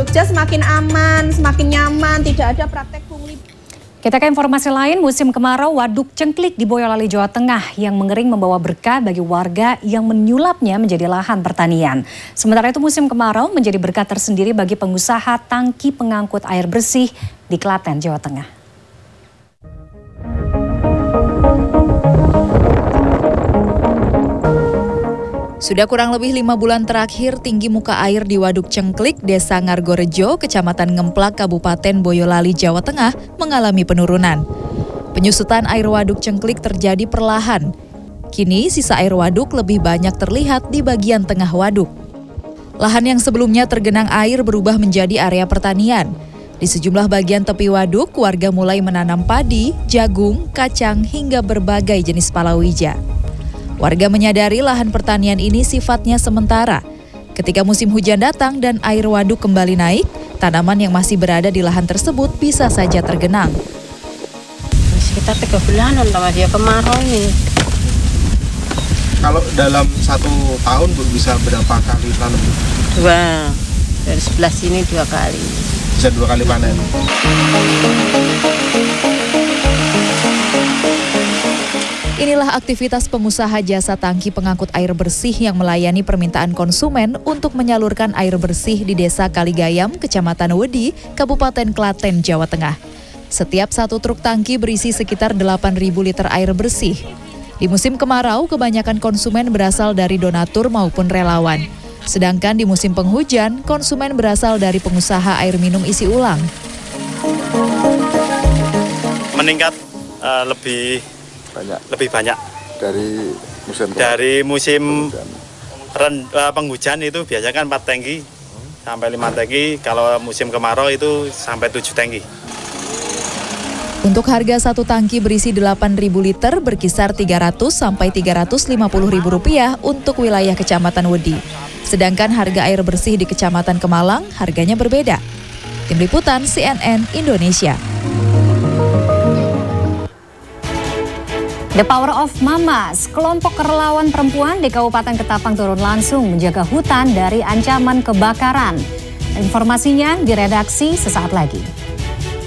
Jogja semakin aman, semakin nyaman, tidak ada praktek pungli. Kita ke informasi lain, musim kemarau Waduk Cengklik di Boyolali, Jawa Tengah yang mengering membawa berkah bagi warga yang menyulapnya menjadi lahan pertanian. Sementara itu musim kemarau menjadi berkah tersendiri bagi pengusaha tangki pengangkut air bersih di Klaten, Jawa Tengah. Sudah kurang lebih 5 bulan terakhir, tinggi muka air di Waduk Cengklik, Desa Ngargorejo, Kecamatan Ngemplak, Kabupaten Boyolali, Jawa Tengah, mengalami penurunan. Penyusutan air Waduk Cengklik terjadi perlahan. Kini, sisa air waduk lebih banyak terlihat di bagian tengah waduk. Lahan yang sebelumnya tergenang air berubah menjadi area pertanian. Di sejumlah bagian tepi waduk, warga mulai menanam padi, jagung, kacang, hingga berbagai jenis palawija. Warga menyadari lahan pertanian ini sifatnya sementara. Ketika musim hujan datang dan air waduk kembali naik, tanaman yang masih berada di lahan tersebut bisa saja tergenang. Sekitar 3 bulanan sama dia kemarau ini. Kalau dalam 1 tahun bisa berapa kali tanam? 2. Dari sebelah sini 2 kali. Bisa 2 kali panen. Inilah aktivitas pengusaha jasa tangki pengangkut air bersih yang melayani permintaan konsumen untuk menyalurkan air bersih di Desa Kaligayam, Kecamatan Wedi, Kabupaten Klaten, Jawa Tengah. Setiap 1 truk tangki berisi sekitar 8.000 liter air bersih. Di musim kemarau, kebanyakan konsumen berasal dari donatur maupun relawan. Sedangkan di musim penghujan, konsumen berasal dari pengusaha air minum isi ulang. Meningkat lebih banyak dari musim penghujan itu biasanya kan 4 tangki sampai 5 tangki, kalau musim kemarau itu sampai 7 tangki. Untuk harga 1 tangki berisi 8.000 liter berkisar Rp300 sampai Rp350.000 untuk wilayah Kecamatan Wedi. Sedangkan harga air bersih di Kecamatan Kemalang harganya berbeda. Tim Liputan CNN Indonesia. The Power of Mamas, kelompok relawan perempuan di Kabupaten Ketapang turun langsung menjaga hutan dari ancaman kebakaran. Informasinya di redaksi sesaat lagi.